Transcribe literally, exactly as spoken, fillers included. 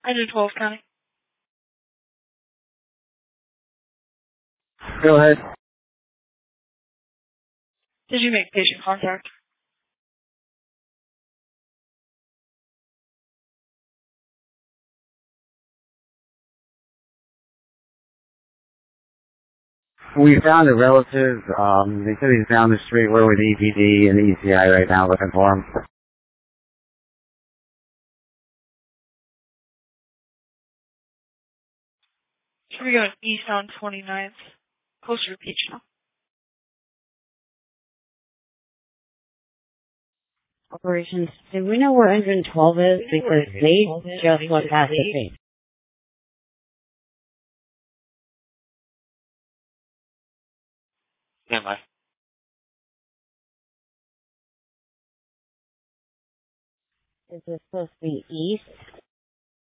I did twelve County. Go ahead. Did you make patient contact? We found a relative. Um, they said he's down the street. We're with E P D and E C I right now looking for him. Should we go east on twenty-ninth? Closer to Peach now. Operations, do we know where engine twelve is? Because they just went past the thing. Stand by. Is this supposed to be east